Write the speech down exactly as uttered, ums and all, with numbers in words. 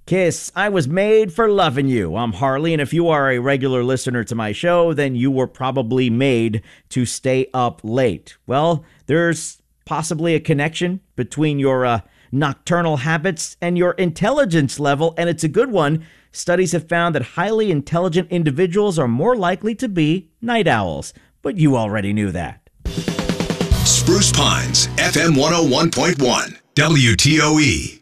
Kiss, I was made for loving you. I'm Harley, and if you are a regular listener to my show, then you were probably made to stay up late. Well, there's possibly a connection between your uh, nocturnal habits and your intelligence level, and it's a good one. Studies have found that highly intelligent individuals are more likely to be night owls, but you already knew that. Spruce Pines, F M one oh one point one, W T O E.